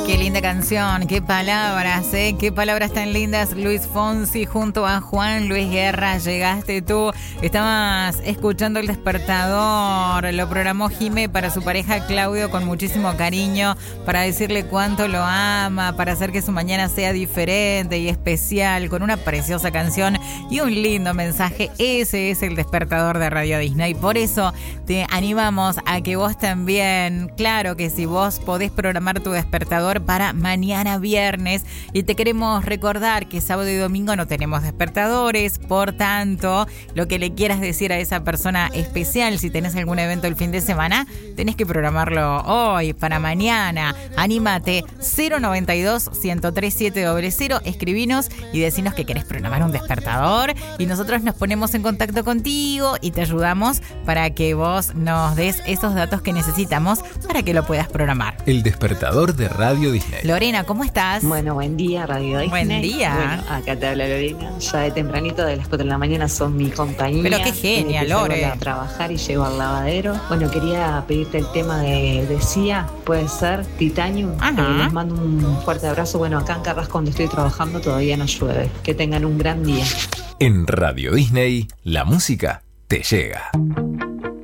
Qué linda canción, qué palabras, qué palabras tan lindas. Luis Fonsi junto a Juan Luis Guerra, llegaste tú. Estabas escuchando El Despertador, lo programó Jimé para su pareja Claudio con muchísimo cariño, para decirle cuánto lo ama, para hacer que su mañana sea diferente y especial, con una preciosa canción y un lindo mensaje. Ese es El Despertador de Radio Disney. Por eso te animamos a que vos también, claro que si vos podés programar tu despertador para mañana viernes, y te queremos recordar que sábado y domingo no tenemos despertadores, por tanto, lo que le quieras decir a esa persona especial, si tenés algún evento el fin de semana, tenés que programarlo hoy, para mañana. Anímate, 092-103-700, escribinos y decinos que querés programar un despertador y nosotros nos ponemos en contacto contigo y te ayudamos para que vos nos des esos datos que necesitamos para que lo puedas programar. El Despertador de Radio Disney. Lorena, ¿cómo estás? Bueno, buen día, Radio Disney. Buen día. Bueno, acá te habla Lorena. Ya de tempranito, de las 4 de la mañana, son mi compañía. Pero qué genia, Lore. A trabajar y llego al lavadero. Bueno, quería pedirte el tema de Sia, puede ser, Titanium. Les mando un fuerte abrazo. Bueno, acá en Carrasco, donde estoy trabajando, todavía no llueve. Que tengan un gran día. En Radio Disney, la música te llega.